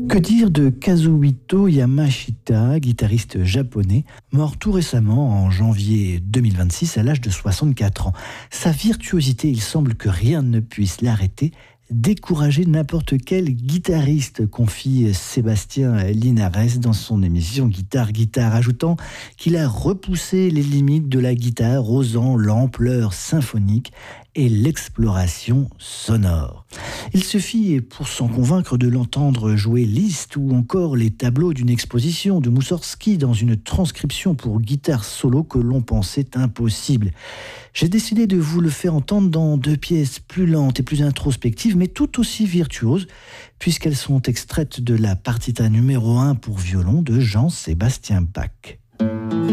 Que dire de Kazuhito Yamashita, guitariste japonais, mort tout récemment en janvier 2026 à l'âge de 64 ans. Sa virtuosité, il semble que rien ne puisse l'arrêter, décourager n'importe quel guitariste, confie Sébastien Linares dans son émission Guitare, ajoutant qu'il a repoussé les limites de la guitare, osant l'ampleur symphonique et l'exploration sonore. Il suffit pour s'en convaincre de l'entendre jouer Liszt ou encore les tableaux d'une exposition de Moussorgsky dans une transcription pour guitare solo que l'on pensait impossible. J'ai décidé de vous le faire entendre dans 2 pièces plus lentes et plus introspectives, mais tout aussi virtuoses, puisqu'elles sont extraites de la partita numéro 1 pour violon de Jean-Sébastien Bach.